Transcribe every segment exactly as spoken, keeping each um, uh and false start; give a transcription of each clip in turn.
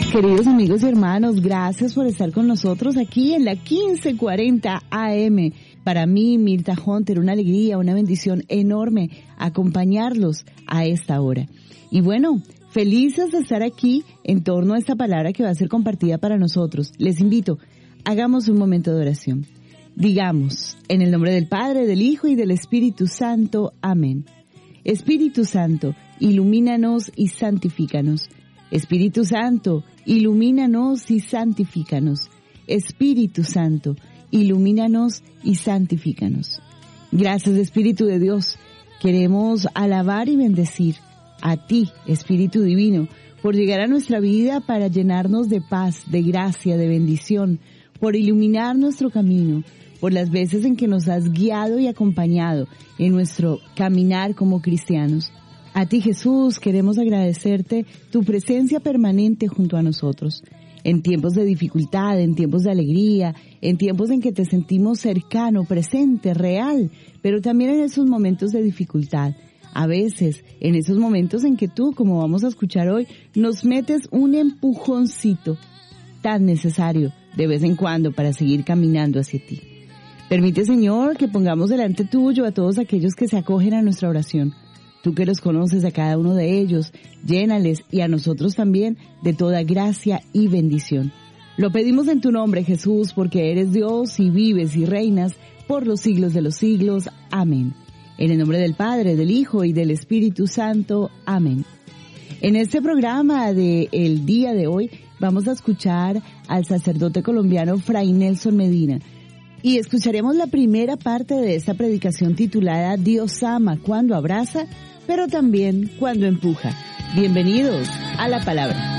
Queridos amigos y hermanos, gracias por estar con nosotros aquí en la quince cuarenta A M. Para mí, Mirta Hunter, una alegría, una bendición enorme acompañarlos a esta hora. Y bueno, felices de estar aquí en torno a esta palabra que va a ser compartida para nosotros. Les invito, hagamos un momento de oración. Digamos, en el nombre del Padre, del Hijo y del Espíritu Santo. Amén. Espíritu Santo, ilumínanos y santifícanos. Espíritu Santo, ilumínanos y santifícanos. Espíritu Santo, ilumínanos y santifícanos. Gracias, Espíritu de Dios. Queremos alabar y bendecir a ti, Espíritu Divino, por llegar a nuestra vida para llenarnos de paz, de gracia, de bendición, por iluminar nuestro camino, por las veces en que nos has guiado y acompañado en nuestro caminar como cristianos. A ti, Jesús, queremos agradecerte tu presencia permanente junto a nosotros, en tiempos de dificultad, en tiempos de alegría, en tiempos en que te sentimos cercano, presente, real, pero también en esos momentos de dificultad. A veces, en esos momentos en que tú, como vamos a escuchar hoy, nos metes un empujoncito tan necesario de vez en cuando para seguir caminando hacia ti. Permite, Señor, que pongamos delante tuyo a todos aquellos que se acogen a nuestra oración. Tú que los conoces a cada uno de ellos, llénales y a nosotros también de toda gracia y bendición. Lo pedimos en tu nombre, Jesús, porque eres Dios y vives y reinas por los siglos de los siglos. Amén. En el nombre del Padre, del Hijo y del Espíritu Santo. Amén. En este programa del día de hoy vamos a escuchar al sacerdote colombiano Fray Nelson Medina. Y escucharemos la primera parte de esta predicación titulada Dios ama cuando abraza, pero también cuando empuja. Bienvenidos a la palabra.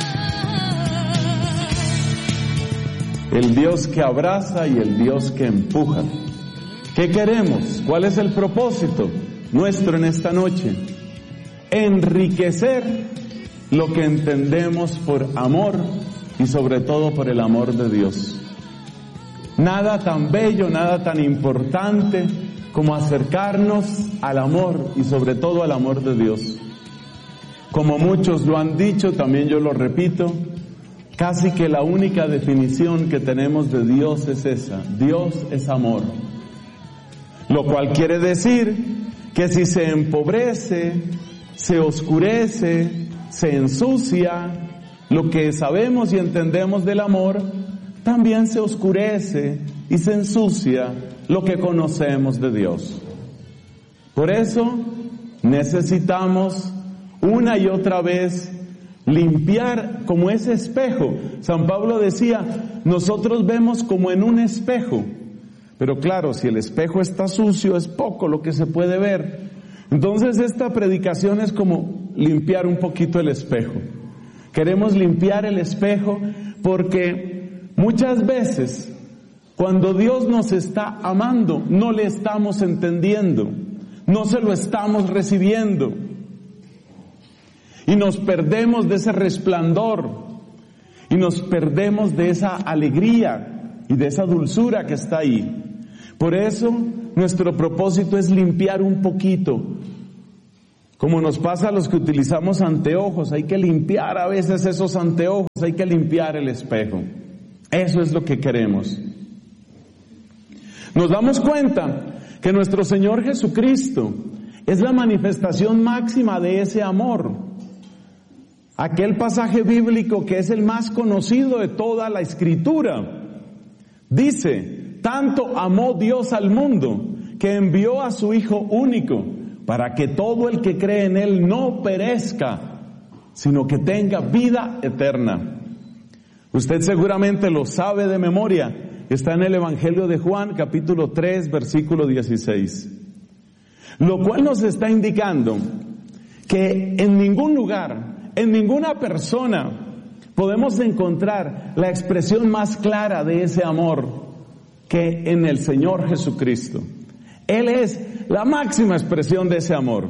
El Dios que abraza y el Dios que empuja. ¿Qué queremos? ¿Cuál es el propósito nuestro en esta noche? Enriquecer lo que entendemos por amor y sobre todo por el amor de Dios. Nada tan bello, nada tan importante como acercarnos al amor y sobre todo al amor de Dios. Como muchos lo han dicho, también yo lo repito, casi que la única definición que tenemos de Dios es esa: Dios es amor. Lo cual quiere decir que si se empobrece, se oscurece, se ensucia, lo que sabemos y entendemos del amor, también se oscurece y se ensucia lo que conocemos de Dios. Por eso necesitamos una y otra vez limpiar como ese espejo. San Pablo decía, nosotros vemos como en un espejo, pero claro, si el espejo está sucio es poco lo que se puede ver. Entonces esta predicación es como limpiar un poquito el espejo. Queremos limpiar el espejo porque muchas veces, cuando Dios nos está amando, no le estamos entendiendo, no se lo estamos recibiendo. Y nos perdemos de ese resplandor, y nos perdemos de esa alegría y de esa dulzura que está ahí. Por eso, nuestro propósito es limpiar un poquito. Como nos pasa a los que utilizamos anteojos, hay que limpiar a veces esos anteojos, hay que limpiar el espejo. Eso es lo que queremos. Nos damos cuenta que nuestro Señor Jesucristo es la manifestación máxima de ese amor. Aquel pasaje bíblico que es el más conocido de toda la Escritura. Dice, tanto amó Dios al mundo que envió a su Hijo único para que todo el que cree en Él no perezca, sino que tenga vida eterna. Usted seguramente lo sabe de memoria, está en el Evangelio de Juan, capítulo tres, versículo dieciséis. Lo cual nos está indicando que en ningún lugar, en ninguna persona, podemos encontrar la expresión más clara de ese amor que en el Señor Jesucristo. Él es la máxima expresión de ese amor.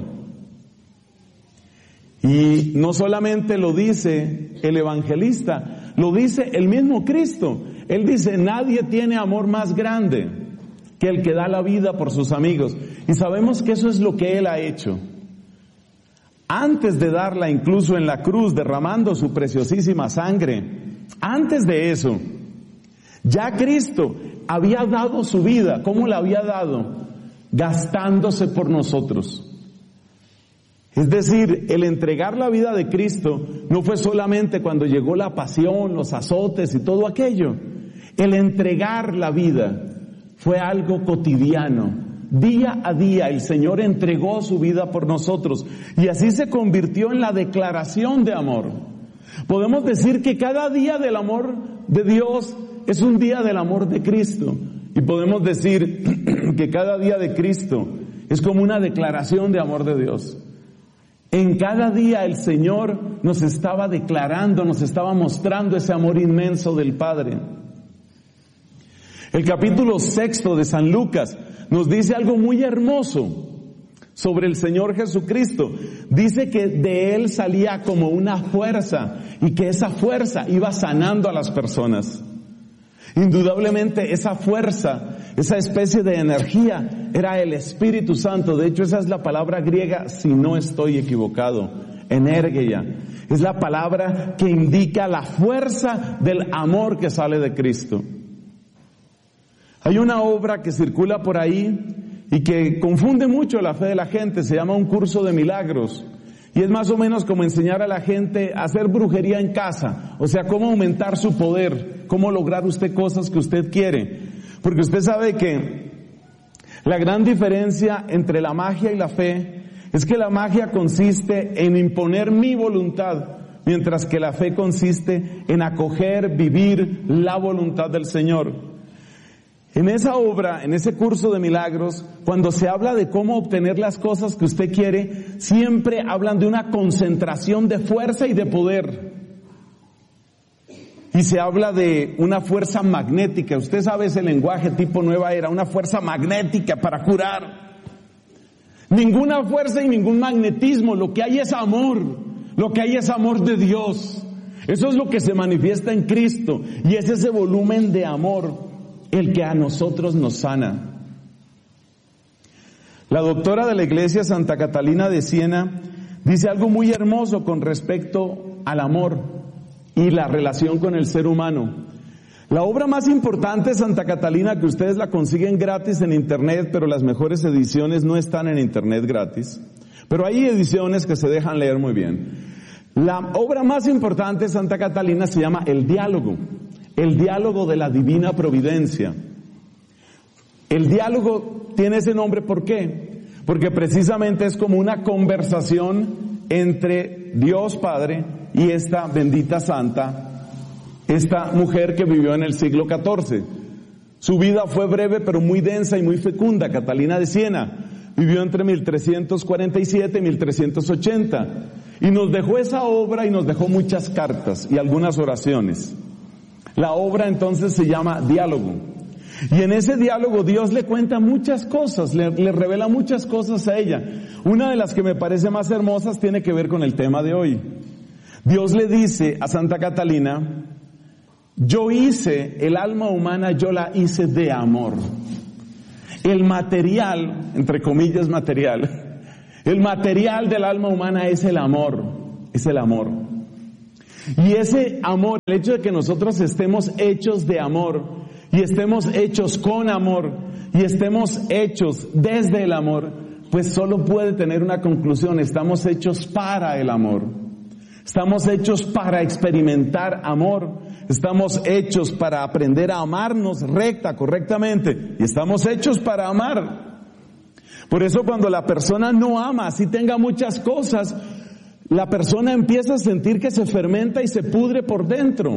Y no solamente lo dice el evangelista, lo dice el mismo Cristo. Él dice, nadie tiene amor más grande que el que da la vida por sus amigos. Y sabemos que eso es lo que Él ha hecho. Antes de darla incluso en la cruz, derramando su preciosísima sangre, Antes de eso, ya Cristo había dado su vida. ¿Cómo la había dado? Gastándose por nosotros. Es decir, el entregar la vida de Cristo no fue solamente cuando llegó la pasión, los azotes y todo aquello. El entregar la vida fue algo cotidiano. Día a día el Señor entregó su vida por nosotros y así se convirtió en la declaración de amor. Podemos decir que cada día del amor de Dios es un día del amor de Cristo. Y podemos decir que cada día de Cristo es como una declaración de amor de Dios. En cada día el Señor nos estaba declarando, nos estaba mostrando ese amor inmenso del Padre. El capítulo sexto de San Lucas nos dice algo muy hermoso sobre el Señor Jesucristo. Dice que de Él salía como una fuerza y que esa fuerza iba sanando a las personas. Indudablemente esa fuerza, esa especie de energía era el Espíritu Santo. De hecho, esa es la palabra griega, si no estoy equivocado, energeia. Es la palabra que indica la fuerza del amor que sale de Cristo. Hay una obra que circula por ahí y que confunde mucho la fe de la gente, se llama Un Curso de Milagros. Y es más o menos como enseñar a la gente a hacer brujería en casa, o sea, cómo aumentar su poder, cómo lograr usted cosas que usted quiere. Porque usted sabe que la gran diferencia entre la magia y la fe es que la magia consiste en imponer mi voluntad, mientras que la fe consiste en acoger, vivir la voluntad del Señor. En esa obra, en ese curso de milagros, cuando se habla de cómo obtener las cosas que usted quiere, siempre hablan de una concentración de fuerza y de poder. Y se habla de una fuerza magnética. Usted sabe ese lenguaje tipo nueva era, una fuerza magnética para curar. Ninguna fuerza y ningún magnetismo, lo que hay es amor, lo que hay es amor de Dios. Eso es lo que se manifiesta en Cristo y es ese volumen de amor el que a nosotros nos sana. La doctora de la iglesia Santa Catalina de Siena dice algo muy hermoso con respecto al amor y la relación con el ser humano. La obra más importante de Santa Catalina, que ustedes la consiguen gratis en internet, pero las mejores ediciones no están en internet gratis, pero hay ediciones que se dejan leer muy bien. La obra más importante de Santa Catalina se llama El Diálogo. El diálogo de la divina providencia. El diálogo tiene ese nombre, ¿por qué? Porque precisamente es como una conversación entre Dios Padre y esta bendita santa, esta mujer que vivió en el siglo catorce. Su vida fue breve pero muy densa y muy fecunda. Catalina de Siena vivió entre mil trescientos cuarenta y siete y mil trescientos ochenta y nos dejó esa obra y nos dejó muchas cartas y algunas oraciones. La obra entonces se llama Diálogo. Y en ese diálogo Dios le cuenta muchas cosas, le, le revela muchas cosas a ella. Una de las que me parece más hermosas tiene que ver con el tema de hoy. Dios le dice a Santa Catalina, yo hice, el alma humana yo la hice de amor. El material, entre comillas material, el material del alma humana es el amor, es el amor. Y ese amor, el hecho de que nosotros estemos hechos de amor y estemos hechos con amor y estemos hechos desde el amor, pues solo puede tener una conclusión: estamos hechos para el amor. Estamos hechos para experimentar amor. Estamos hechos para aprender a amarnos recta, correctamente. Y estamos hechos para amar. Por eso cuando la persona no ama, así tenga muchas cosas, la persona empieza a sentir que se fermenta y se pudre por dentro.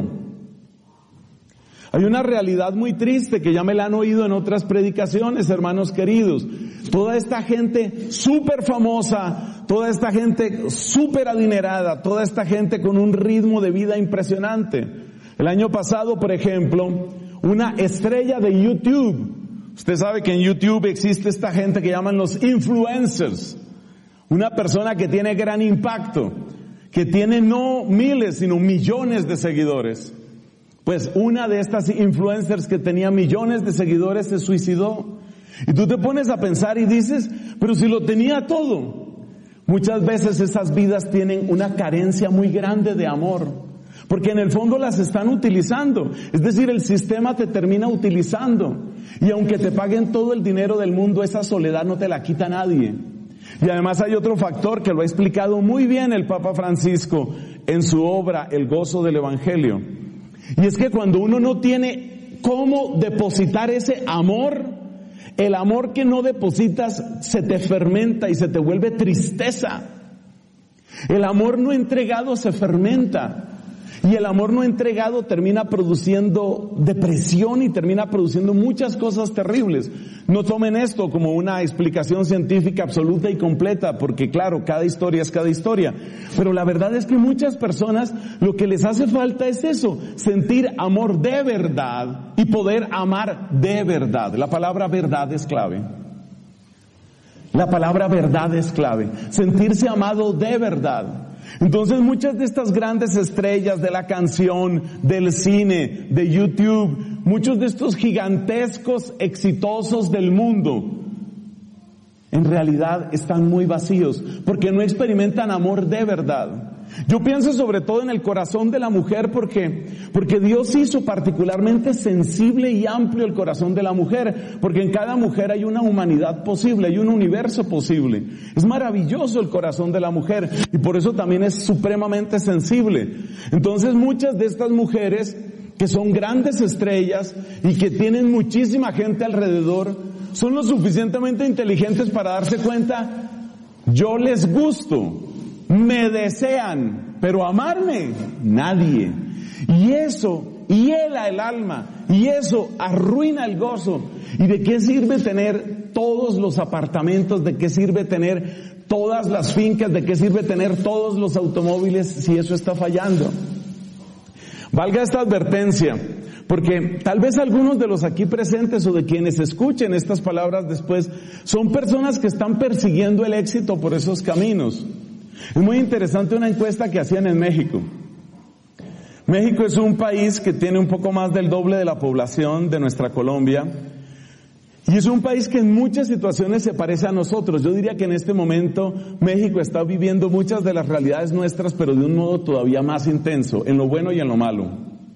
Hay una realidad muy triste que ya me la han oído en otras predicaciones, hermanos queridos. Toda esta gente súper famosa, toda esta gente súper adinerada, toda esta gente con un ritmo de vida impresionante. El año pasado, por ejemplo, una estrella de YouTube. Usted sabe que en YouTube existe esta gente que llaman los influencers. Una persona que tiene gran impacto, que tiene no miles, sino millones de seguidores. Pues una de estas influencers que tenía millones de seguidores se suicidó. Y tú te pones a pensar y dices, pero si lo tenía todo. Muchas veces esas vidas tienen una carencia muy grande de amor. porque en el fondo las están utilizando. Es decir, el sistema te termina utilizando. Y aunque te paguen todo el dinero del mundo, esa soledad no te la quita nadie. Y además hay otro factor que lo ha explicado muy bien el Papa Francisco en su obra El gozo del Evangelio. Y es que cuando uno no tiene cómo depositar ese amor, el amor que no depositas se te fermenta y se te vuelve tristeza. El amor no entregado se fermenta. Y el amor no entregado termina produciendo depresión y termina produciendo muchas cosas terribles. No tomen esto como una explicación científica absoluta y completa, porque claro, cada historia es cada historia. Pero la verdad es que muchas personas lo que les hace falta es eso, sentir amor de verdad y poder amar de verdad. La palabra verdad es clave. La palabra verdad es clave. Sentirse amado de verdad. Entonces muchas de estas grandes estrellas de la canción, del cine, de YouTube, muchos de estos gigantescos exitosos del mundo, en realidad están muy vacíos, porque no experimentan amor de verdad. Yo pienso sobre todo en el corazón de la mujer, porque porque Dios hizo particularmente sensible y amplio el corazón de la mujer, porque en cada mujer hay una humanidad posible, hay un universo posible. Es maravilloso el corazón de la mujer y por eso también es supremamente sensible. Entonces muchas de estas mujeres que son grandes estrellas y que tienen muchísima gente alrededor, son lo suficientemente inteligentes para darse cuenta, yo les gusto, me desean, pero amarme, nadie. Y eso hiela el alma, y eso arruina el gozo. ¿Y de qué sirve tener todos los apartamentos? ¿De qué sirve tener todas las fincas? ¿De qué sirve tener todos los automóviles si eso está fallando? Valga esta advertencia, porque tal vez algunos de los aquí presentes o de quienes escuchen estas palabras después son personas que están persiguiendo el éxito por esos caminos. Es muy interesante una encuesta que hacían en México. México es un país que tiene un poco más del doble de la población de nuestra Colombia y es un país que en muchas situaciones se parece a nosotros. Yo diría que en este momento México está viviendo muchas de las realidades nuestras, pero de un modo todavía más intenso, en lo bueno y en lo malo.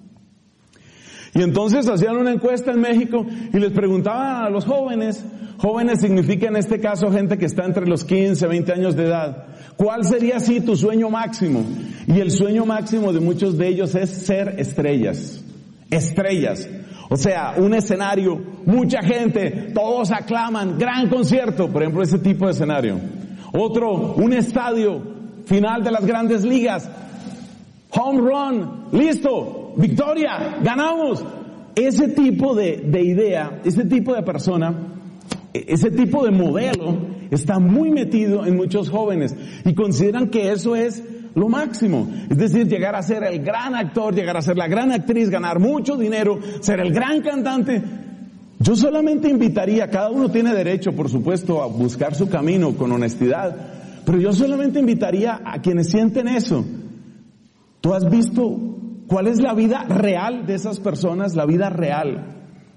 Y entonces hacían una encuesta en México y les preguntaban a los jóvenes, jóvenes significa en este caso gente que está entre los quince, veinte años de edad, ¿cuál sería así tu sueño máximo? Y el sueño máximo de muchos de ellos es ser estrellas, estrellas. O sea, un escenario, mucha gente, todos aclaman, gran concierto, por ejemplo, ese tipo de escenario. Otro, un estadio, final de las grandes ligas, home run, listo, victoria, ganamos. Ese tipo de, de idea, ese tipo de persona, ese tipo de modelo está muy metido en muchos jóvenes y consideran que eso es lo máximo. Es decir, llegar a ser el gran actor, llegar a ser la gran actriz, ganar mucho dinero, ser el gran cantante. Yo solamente invitaría, cada uno tiene derecho, por supuesto, a buscar su camino con honestidad, pero yo solamente invitaría a quienes sienten eso. ¿Tú has visto cuál es la vida real de esas personas? La vida real.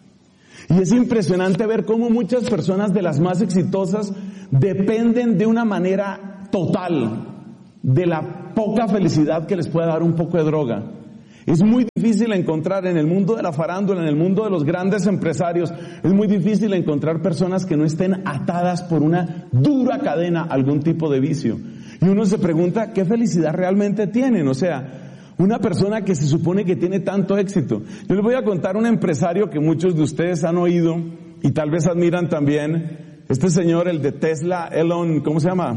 Y es impresionante ver cómo muchas personas de las más exitosas dependen de una manera total de la poca felicidad que les puede dar un poco de droga. Es muy difícil encontrar en el mundo de la farándula, en el mundo de los grandes empresarios, es muy difícil encontrar personas que no estén atadas por una dura cadena a algún tipo de vicio. Y uno se pregunta, ¿qué felicidad realmente tienen? O sea, una persona que se supone que tiene tanto éxito. Yo les voy a contar un empresario que muchos de ustedes han oído y tal vez admiran también. Este señor, el de Tesla, Elon, ¿cómo se llama?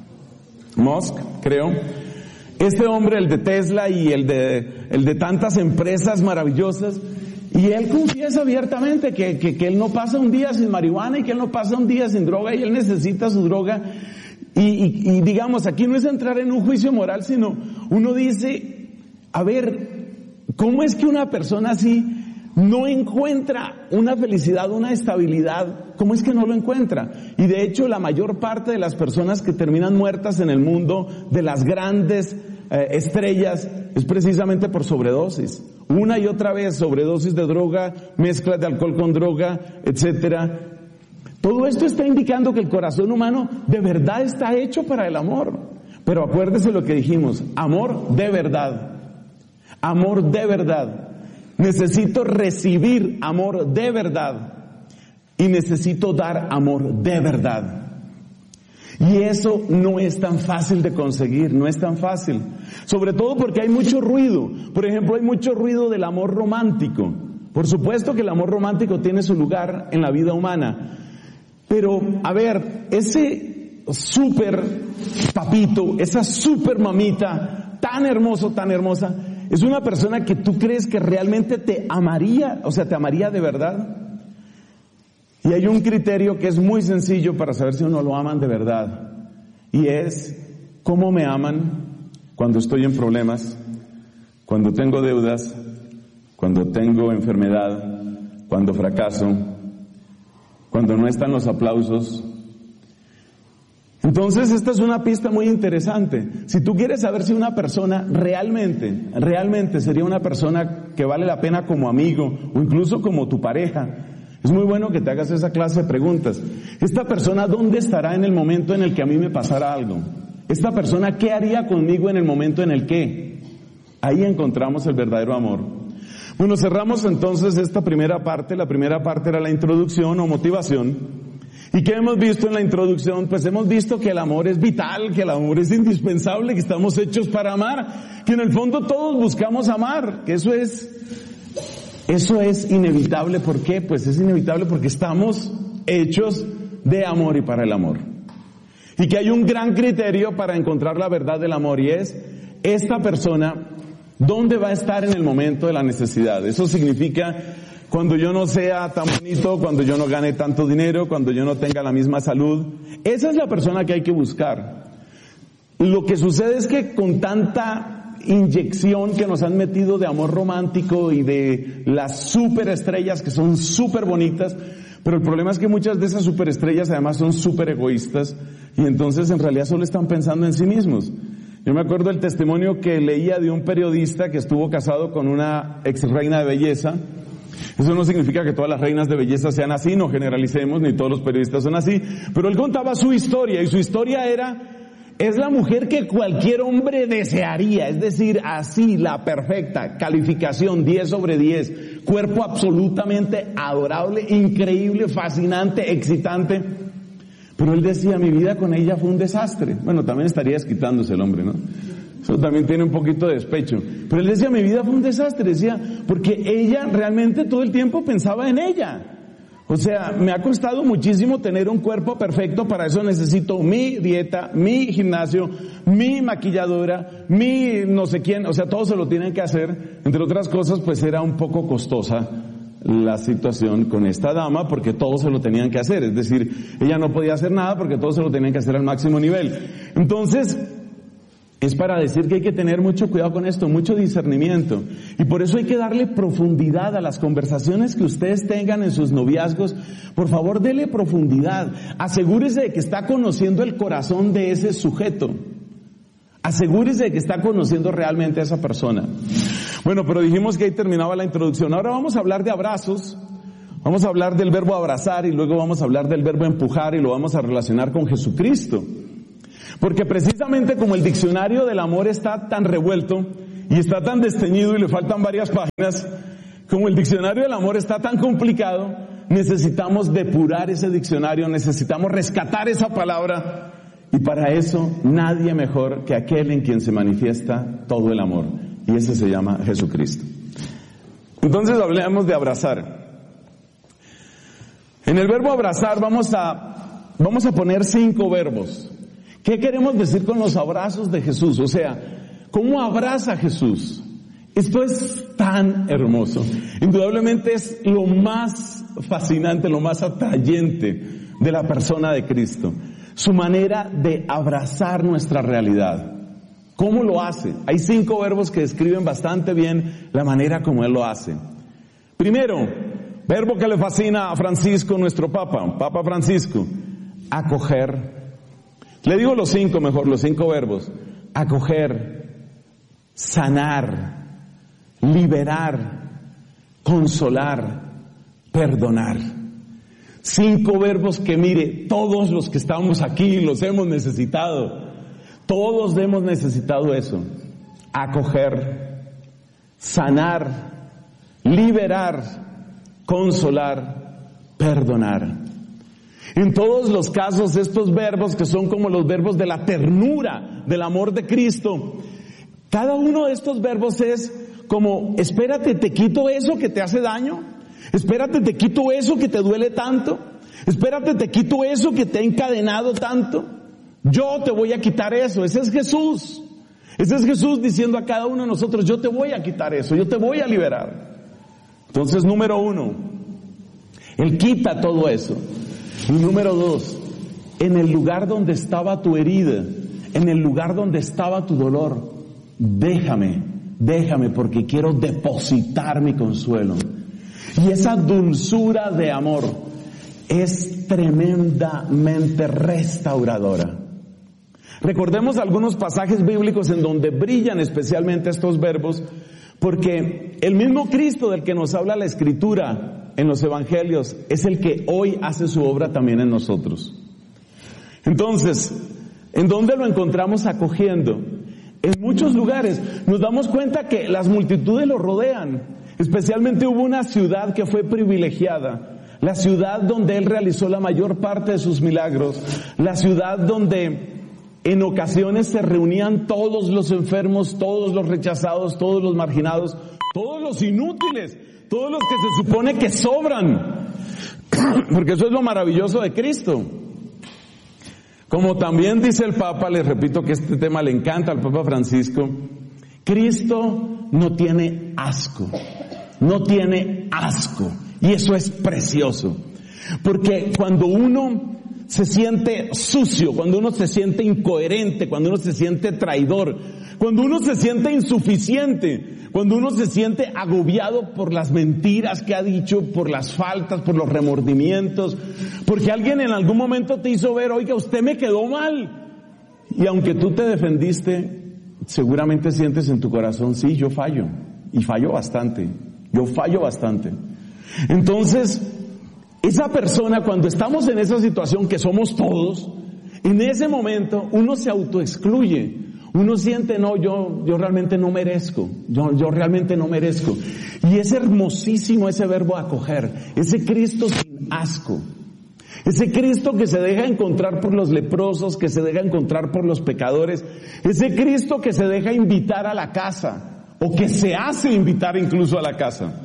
Musk, creo. Este hombre, el de Tesla y el de, el de tantas empresas maravillosas, y él confiesa abiertamente que, que, que él no pasa un día sin marihuana y que él no pasa un día sin droga y él necesita su droga. Y, y, y digamos, aquí no es entrar en un juicio moral, sino uno dice, a ver, ¿cómo es que una persona así no encuentra una felicidad, una estabilidad? ¿Cómo es que no lo encuentra? Y de hecho la mayor parte de las personas que terminan muertas en el mundo de las grandes eh, estrellas es precisamente por sobredosis. Una y otra vez sobredosis de droga, mezcla de alcohol con droga, etcétera. Todo esto está indicando que el corazón humano de verdad está hecho para el amor. Pero acuérdese lo que dijimos, amor de verdad. amor de verdad. Necesito recibir amor de verdad. Y necesito dar amor de verdad. Y eso no es tan fácil de conseguir, no es tan fácil. Sobre todo porque hay mucho ruido. Por ejemplo, hay mucho ruido del amor romántico. Por supuesto que el amor romántico tiene su lugar en la vida humana. Pero, a ver, ese súper papito, esa súper mamita, tan hermoso, tan hermosa, es una persona que tú crees que realmente te amaría, o sea, te amaría de verdad. Y hay un criterio que es muy sencillo para saber si uno lo aman de verdad. Y es, ¿cómo me aman cuando estoy en problemas, cuando tengo deudas, cuando tengo enfermedad, cuando fracaso, cuando no están los aplausos? Entonces, esta es una pista muy interesante. Si tú quieres saber si una persona realmente, realmente sería una persona que vale la pena como amigo o incluso como tu pareja, es muy bueno que te hagas esa clase de preguntas. Esta persona, ¿dónde estará en el momento en el que a mí me pasara algo? Esta persona, ¿qué haría conmigo en el momento en el que? Ahí encontramos el verdadero amor. Bueno, cerramos entonces esta primera parte. La primera parte era la introducción o motivación. ¿Y qué hemos visto en la introducción? Pues hemos visto que el amor es vital, que el amor es indispensable, que estamos hechos para amar, que en el fondo todos buscamos amar, que eso es... Eso es inevitable. ¿Por qué? Pues es inevitable porque estamos hechos de amor y para el amor. Y que hay un gran criterio para encontrar la verdad del amor y es esta persona, ¿dónde va a estar en el momento de la necesidad? Eso significa cuando yo no sea tan bonito, cuando yo no gane tanto dinero, cuando yo no tenga la misma salud. Esa es la persona que hay que buscar. Lo que sucede es que con tanta inyección que nos han metido de amor romántico y de las superestrellas que son súper bonitas, pero el problema es que muchas de esas superestrellas además son súper egoístas y entonces en realidad solo están pensando en sí mismos. Yo me acuerdo del testimonio que leía de un periodista que estuvo casado con una ex reina de belleza. Eso no significa que todas las reinas de belleza sean así, no generalicemos, ni todos los periodistas son así, pero él contaba su historia y su historia era: es la mujer que cualquier hombre desearía, es decir, así, la perfecta, calificación diez sobre diez, cuerpo absolutamente adorable, increíble, fascinante, excitante. Pero él decía, mi vida con ella fue un desastre. Bueno, también estaría desquitándose el hombre, ¿no? Eso también tiene un poquito de despecho. Pero él decía, mi vida fue un desastre, decía, porque ella realmente todo el tiempo pensaba en ella. O sea, me ha costado muchísimo tener un cuerpo perfecto, para eso necesito mi dieta, mi gimnasio, mi maquilladora, mi no sé quién, o sea, todo se lo tienen que hacer. Entre otras cosas, pues era un poco costosa la situación con esta dama, porque todo se lo tenían que hacer, es decir, ella no podía hacer nada porque todo se lo tenían que hacer al máximo nivel. Entonces, es para decir que hay que tener mucho cuidado con esto, mucho discernimiento. Y por eso hay que darle profundidad a las conversaciones que ustedes tengan en sus noviazgos. Por favor, dele profundidad. Asegúrese de que está conociendo el corazón de ese sujeto. Asegúrese de que está conociendo realmente a esa persona. Bueno, pero dijimos que ahí terminaba la introducción. Ahora vamos a hablar de abrazos. Vamos a hablar del verbo abrazar y luego vamos a hablar del verbo empujar y lo vamos a relacionar con Jesucristo. Porque precisamente como el diccionario del amor está tan revuelto y está tan desteñido y le faltan varias páginas, como el diccionario del amor está tan complicado, necesitamos depurar ese diccionario, necesitamos rescatar esa palabra, y para eso nadie mejor que aquel en quien se manifiesta todo el amor, y ese se llama Jesucristo. Entonces hablemos de abrazar. En el verbo abrazar vamos a, vamos a poner cinco verbos. ¿Qué queremos decir con los abrazos de Jesús? O sea, ¿cómo abraza Jesús? Esto es tan hermoso. Indudablemente es lo más fascinante, lo más atrayente de la persona de Cristo. Su manera de abrazar nuestra realidad. ¿Cómo lo hace? Hay cinco verbos que describen bastante bien la manera como Él lo hace. Primero, verbo que le fascina a Francisco, nuestro Papa, Papa Francisco, acoger. Le digo los cinco mejor, los cinco verbos. Acoger, sanar, liberar, consolar, perdonar. Cinco verbos que, mire, todos los que estamos aquí los hemos necesitado. Todos hemos necesitado eso. Acoger, sanar, liberar, consolar, perdonar. En todos los casos, estos verbos que son como los verbos de la ternura, del amor de Cristo, cada uno de estos verbos es como, espérate, te quito eso que te hace daño, espérate, te quito eso que te duele tanto, espérate, te quito eso que te ha encadenado tanto, yo te voy a quitar eso. Ese es Jesús. Ese es Jesús diciendo a cada uno de nosotros, yo te voy a quitar eso, yo te voy a liberar. Entonces, número uno, Él quita todo eso. Y número dos, en el lugar donde estaba tu herida, en el lugar donde estaba tu dolor, déjame, déjame porque quiero depositar mi consuelo. Y esa dulzura de amor es tremendamente restauradora. Recordemos algunos pasajes bíblicos en donde brillan especialmente estos verbos, porque el mismo Cristo del que nos habla la Escritura en los Evangelios es el que hoy hace su obra también en nosotros. Entonces, ¿en dónde lo encontramos acogiendo? En muchos lugares. Nos damos cuenta que las multitudes lo rodean. Especialmente hubo una ciudad que fue privilegiada, la ciudad donde Él realizó la mayor parte de sus milagros, la ciudad donde en ocasiones se reunían todos los enfermos, todos los rechazados, todos los marginados, todos los inútiles, todos los que se supone que sobran, porque eso es lo maravilloso de Cristo. Como también dice el Papa, les repito que este tema le encanta al Papa Francisco, Cristo no tiene asco, no tiene asco, y eso es precioso, porque cuando uno se siente sucio, cuando uno se siente incoherente, cuando uno se siente traidor, cuando uno se siente insuficiente, cuando uno se siente agobiado por las mentiras que ha dicho, por las faltas, por los remordimientos, porque alguien en algún momento te hizo ver, oiga, usted me quedó mal. Y aunque tú te defendiste, seguramente sientes en tu corazón, sí, yo fallo, y fallo bastante, yo fallo bastante. Entonces, esa persona, cuando estamos en esa situación que somos todos, en ese momento uno se autoexcluye, uno siente, no, yo, yo realmente no merezco, yo, yo realmente no merezco. Y es hermosísimo ese verbo acoger, ese Cristo sin asco, ese Cristo que se deja encontrar por los leprosos, que se deja encontrar por los pecadores, ese Cristo que se deja invitar a la casa, o que se hace invitar incluso a la casa.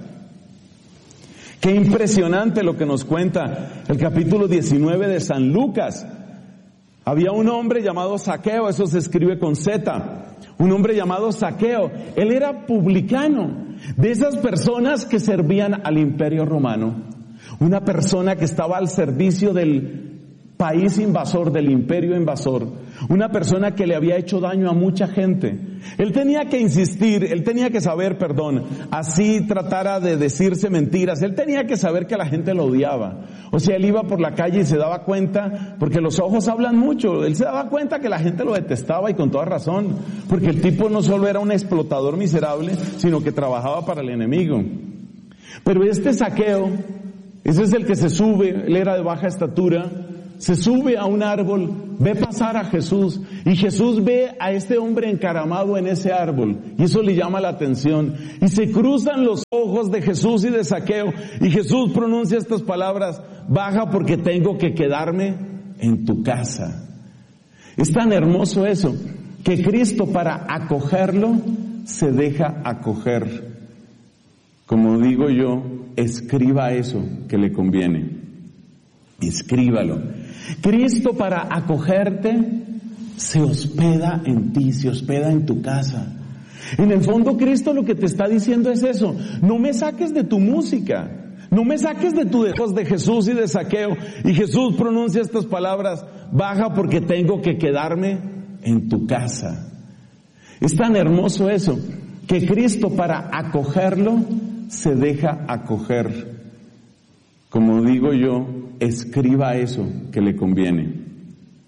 Qué impresionante lo que nos cuenta el capítulo diecinueve de San Lucas. Había un hombre llamado Zaqueo, eso se escribe con Z, un hombre llamado Zaqueo. Él era publicano, de esas personas que servían al Imperio Romano, una persona que estaba al servicio del país invasor, del imperio invasor, una persona que le había hecho daño a mucha gente. Él tenía que insistir, él tenía que saber, perdón, así tratara de decirse mentiras, él tenía que saber que la gente lo odiaba. O sea, él iba por la calle y se daba cuenta, porque los ojos hablan mucho, él se daba cuenta que la gente lo detestaba, y con toda razón, porque el tipo no solo era un explotador miserable, sino que trabajaba para el enemigo. Pero este Zaqueo, ese es el que se sube, él era de baja estatura, se sube a un árbol, ve pasar a Jesús, y Jesús ve a este hombre encaramado en ese árbol, y eso le llama la atención, y se cruzan los ojos de Jesús y de Zaqueo, y Jesús pronuncia estas palabras: baja porque tengo que quedarme en tu casa. Es tan hermoso eso, que Cristo, para acogerlo, se deja acoger. Como digo yo, escriba eso que le conviene, escríbalo. Cristo, para acogerte, se hospeda en ti, se hospeda en tu casa. En el fondo, Cristo lo que te está diciendo es eso: no me saques de tu música, no me saques de tu dejos de Jesús y de Zaqueo. Y Jesús pronuncia estas palabras: baja porque tengo que quedarme en tu casa. Es tan hermoso eso, que Cristo, para acogerlo, se deja acoger. Como digo yo, escriba eso que le conviene.